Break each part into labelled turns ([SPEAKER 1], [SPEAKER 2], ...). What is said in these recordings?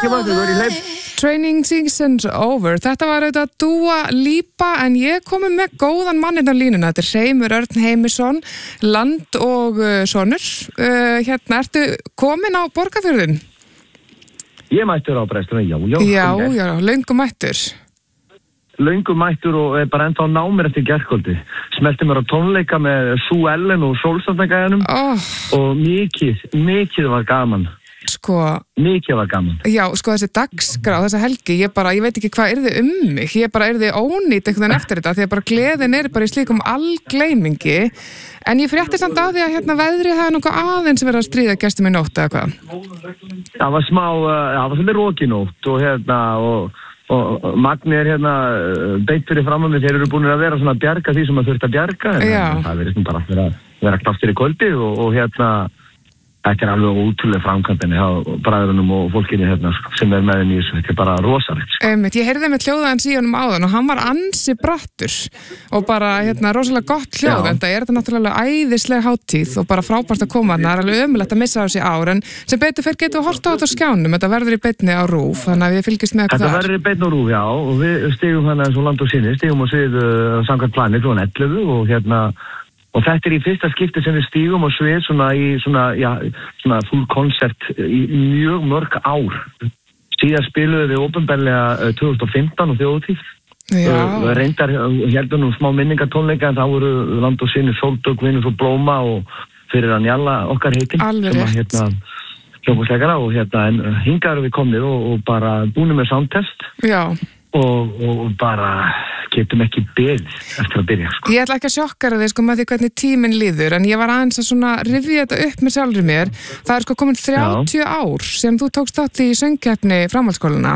[SPEAKER 1] Training season's over. Þetta var auðvitað Dua Lipa en ég komi með góðan mann á línuna. Þetta Hreimur Örn Heimisson, Land og sonur. Hérna, ertu komin á Borgarfjörðinn?
[SPEAKER 2] Ég mættur á Brestunum,
[SPEAKER 1] já, löngu mættur.
[SPEAKER 2] Löngu mættur og bara ennþá ná mér eftir gærkvöldi. Smelti mér á tónleika með Sue Ellen og Sólstjarnagæjanum og mikið var gaman. Mikið var gaman.
[SPEAKER 1] Já, þessi dagskrá, þessa helgi, ég veit ekki hvað yrði mig. Ég yrði ónýtt einhvern veginn eftir þetta, því að bara gleðin bara í slíkum algleymingi. En ég frétti samt á því að hérna veðrið hafi nokkuð aðeins verið að stríða gestum í nótt eða hvað.
[SPEAKER 2] Það var svolítið rokinótt og og Magni beitt fyrir fram að mig, þeir eru búin að vera svona að bjarga því sem að þurft að bjarga, en það verið bara að vera klátt fyrir kvöldið og þetta alveg ótrúlega framkvæmdinni hjá bræðrunum og fólkinni sem með henni í þessu. Þetta bara rosalegt.
[SPEAKER 1] Ég heyrði með hljóðaðan síðanum áðan og hann var ansi brattur og bara rosalega gott hljóð, en það þetta náttúrulega æðisleg hátíð og bara frábært að koma. Það alveg ömulegt að missa á þessi ár, en sem betur fyrir getum við horft á þetta á skjánum. Þetta verður í beinni á RÚV, þannig að við fylgjumst með
[SPEAKER 2] þetta verður í beinni á RÚV, já, og við stigum eins og Land og sinni, stigum á svið samkvæmt planið klukkan 11 og þetta í fyrsta skipti sem við stígum á svið svona full concert í mjög mörg ár. Síðan spiluðu við opinberlega 2015 og þjóðtíð. Reyndar heldum smá minningatónleika, en þá voru Land og sinni, Sóldögg, Vinur og Blóma og fyrir að Njalla okkar heitin.
[SPEAKER 1] Alveg rétt.
[SPEAKER 2] Hljómborðsleikara og en hingað erum við komnið og bara búin með soundtest.
[SPEAKER 1] Já.
[SPEAKER 2] Og bara getum ekki beðið eftir að byrja.
[SPEAKER 1] Ég ætla ekki að sjokkara þig með því hvernig tíminn líður, en ég var aðeins að rifja þetta upp með sjálfri mér. Það er komin 30 ár sem þú tókst þátt í söngkeppni framhaldsskólana.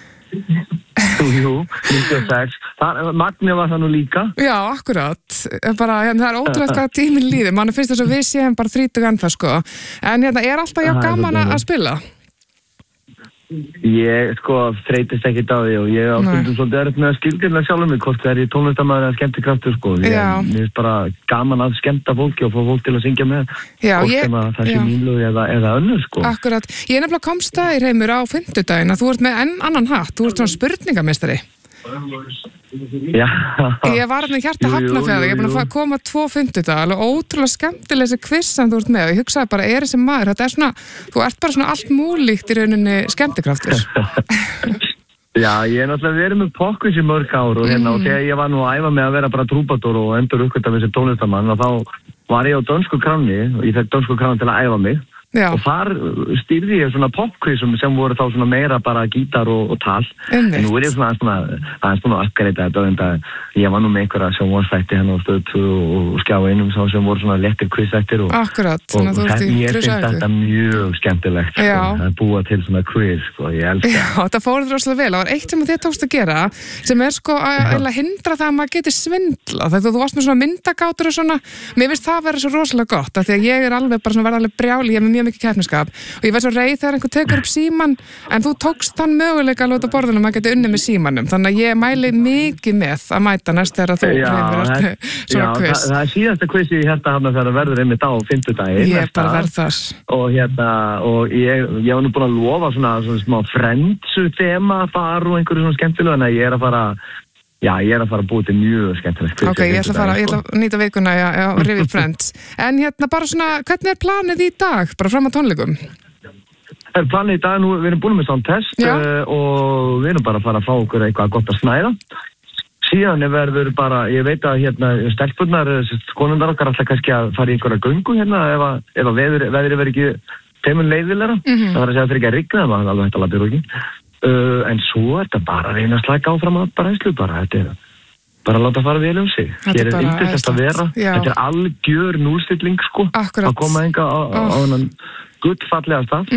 [SPEAKER 2] Jú, 96. Magni var það nú líka.
[SPEAKER 1] Já, akkurat. Það er ótrúlega hvað tíminn líður. Mann finnst þess að við séum bara 30 ennþá, En er alltaf gaman að spila?
[SPEAKER 2] Ég þreytist ekkert á því og ég á stundum svolítið erfitt með að skilgreina sjálfum mig hvort það ég tónlistarmaður eða skemmtikraftur Mér finnst bara gaman að skemmta fólki og fá fólk til að syngja með hvort sem að það sé mínlög eða önnur
[SPEAKER 1] Akkurat, ég nefnilega komst það í Hreimur á 50-daginn að þú ert með annan hatt, þú ert svona spurningameistari.
[SPEAKER 2] Já.
[SPEAKER 1] Ég var hjarta Hafnarfjarðar, ég er búin að koma 2 50-daga, alveg ótrúlega skemmtileg þessi quiz sem þú ert með og ég hugsaði bara, þessi maður, þetta þú ert bara svona allt múlíkt í rauninni skemmtikraftur.
[SPEAKER 2] Já, ég náttúrulega verið með pokkvis í mörg ár og og þegar ég var nú að æfa með að vera bara trúbator og endur uppkvitað með sem tónlistarmann og þá var ég á dönsku kranni og ég fekk dönsku kranni til að æfa mig. Og þar stýrði ég svona popkvissum sem voru þá svona meira bara gítar og tal. En nú ég svona aðeins búin að uppgreita þetta en ég var nú með einhverja sjónvarpsþætti á Stöð 2 og Skjá 1 sem voru svona léttir quizþættir og mér finnst þetta mjög skemmtilegt að búa til svona quiz ég elska.
[SPEAKER 1] Já, þetta fór rosalega vel. Það var eitt sem þið tókst að gera sem að hindra það að maður geti svindla. Þegar þú varst með svona myndagátur og svona, mér finnst það vera svo rosalega gott af því að ég alveg bara svona verða alveg brjáli, ég mikið keppniskap og ég verð svo reið þegar einhver tekur upp síman en þú tókst þann möguleika að láta borðunum að geta unnið með símanum þannig að ég mæli mikið með að mæta næst þegar þú reyfir svona quiz.
[SPEAKER 2] Það síðasta quiz ég hérna þegar verður einmitt á 50-daginn.
[SPEAKER 1] Ég bara verð þess.
[SPEAKER 2] Og ég var nú búin að lofa svona smá Friends þema þar og einhverju svona skemmtilegu en ég er að fara að búið til mjög skemmtilegt.
[SPEAKER 1] Ok, ég ætla að nýta vikuna og rifja upp Friends. En bara svona, hvernig planið í dag? Bara fram á tónleikum?
[SPEAKER 2] Planið í dag, við erum búin með soundtest og við erum bara að fara að fá okkur eitthvað gott að snæða. Síðan verður bara, ég veit að stelpurnar, konundar okkar alltaf kannski að fara í einhverja göngu ef að veðrið verður ekki teimun leiðilegra. Það var að segja að það ekki að rigna, það var alveg hægt að laða byrju ekki. En svo þetta bara að reyna að slæka áfram að bara einslu bara þetta bara að láta fara vel um sig hér yndislegt að vera þetta algjör núlstilling að koma enga á þennan gullfallega stað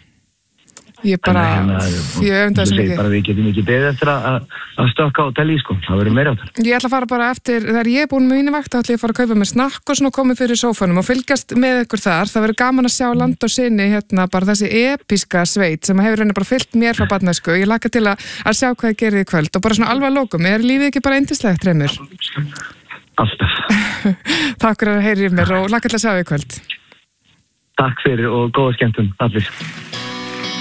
[SPEAKER 1] Ég öfnda þess mikið.
[SPEAKER 2] Við getum ekki beðið eftir að stökka á telli, það verður meira á það.
[SPEAKER 1] Ég ætla að fara bara eftir, þegar ég er búin með mínu vakt, þá ætla ég að fara að kaupa með snakk og svona komið fyrir sófanum og fylgjast með ykkur þar. Það verður gaman að sjá Land og sinni bara þessi episka sveit sem hefur bara fylgt mér frá barnæsku. Ég laka til að sjá hvað ég gerði í kvöld og bara svona alveg að lókum. Er lífið ekki bara yndislegt, Hreimur?
[SPEAKER 2] Alltaf.
[SPEAKER 1] Takk fyrir að heyra í mér og laka til að sjá í kvöld.
[SPEAKER 2] Takk fyrir og góða skemmtun allir.